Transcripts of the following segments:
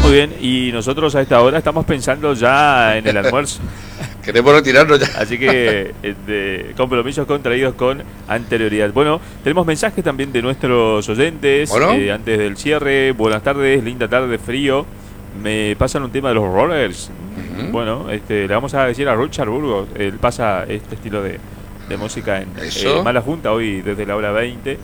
Muy bien, y nosotros a esta hora estamos pensando ya en el almuerzo. Queremos retirarnos ya. Así que compromisos contraídos con anterioridad. Bueno, tenemos mensajes también de nuestros oyentes. Bueno. Antes del cierre, buenas tardes, linda tarde, frío. Me pasan un tema de los rollers. Bueno, le vamos a decir a Richard Burgos, él pasa este estilo de música en Mala Junta hoy desde la hora 20.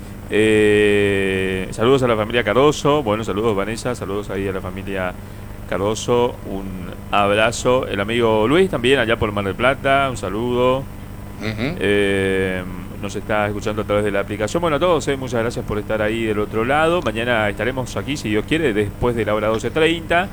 Saludos a la familia Cardoso. Bueno, saludos Vanessa, saludos ahí a la familia Cardoso, un abrazo. El amigo Luis también allá por Mar del Plata, un saludo. Nos está escuchando a través de la aplicación. Bueno, a todos, muchas gracias por estar ahí del otro lado. Mañana estaremos aquí, si Dios quiere, después de la hora 12:30.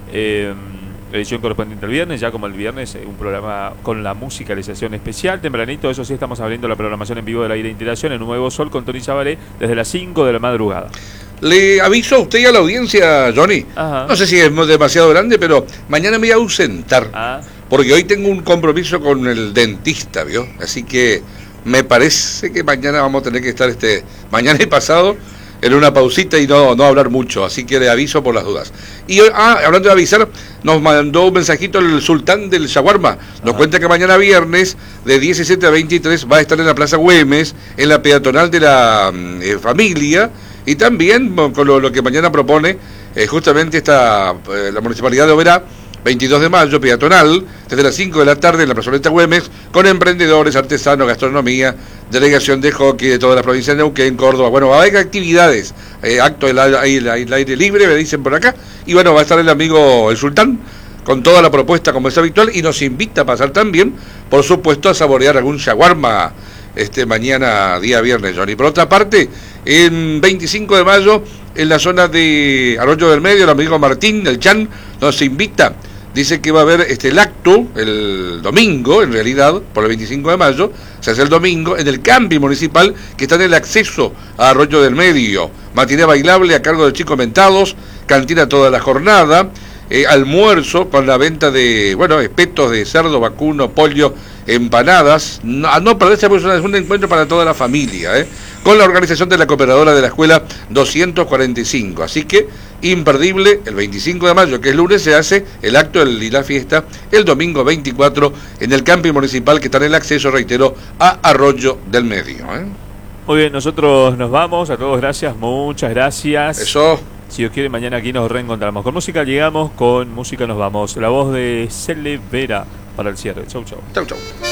Edición correspondiente al viernes, ya como el viernes, un programa con la musicalización especial. Tempranito, eso sí, estamos abriendo la programación en vivo del Aire de Integración en Un Nuevo Sol con Tony Sabaré desde las 5 de la madrugada. Le aviso a usted y a la audiencia, Johnny. Ajá. No sé si es demasiado grande, pero mañana me voy a ausentar. Porque hoy tengo un compromiso con el dentista, ¿vio? Así que me parece que mañana vamos a tener que estar mañana y pasado en una pausita y no hablar mucho. Así que le aviso por las dudas. Y hoy, hablando de avisar, nos mandó un mensajito el sultán del shawarma. Nos cuenta que mañana viernes de 17 a 23 va a estar en la Plaza Güemes, en la peatonal de la familia. Y también con lo que mañana propone justamente la Municipalidad de Oberá, 22 de mayo, peatonal, desde las 5 de la tarde en la plazoleta Güemes, con emprendedores, artesanos, gastronomía, delegación de hockey de toda la provincia de Neuquén, Córdoba. Bueno, va a haber actividades, actos al aire libre, me dicen por acá. Y bueno, va a estar el amigo el sultán con toda la propuesta como es habitual y nos invita a pasar también, por supuesto, a saborear algún shawarma mañana, día viernes, Johnny. Por otra parte, en 25 de mayo, en la zona de Arroyo del Medio, el amigo Martín, el Chan, nos invita. Dice que va a haber el acto el domingo, en realidad, por el 25 de mayo, se hace el domingo, en el camping municipal que está en el acceso a Arroyo del Medio. Matiné bailable a cargo de Chicos Mentados, cantina toda la jornada, almuerzo con la venta de, espetos de cerdo, vacuno, pollo, empanadas. No perderse, pues es un encuentro para toda la familia, con la organización de la cooperadora de la escuela 245. Así que, imperdible, el 25 de mayo, que es lunes, se hace el acto y la fiesta el domingo 24 en el camping municipal que está en el acceso, reitero, a Arroyo del Medio. Muy bien, nosotros nos vamos. A todos gracias, muchas gracias. Eso. Si Dios quiere, mañana aquí nos reencontramos. Con música llegamos, con música nos vamos. La voz de Cele Vera para el cierre. Chau, chau. Chau, chau.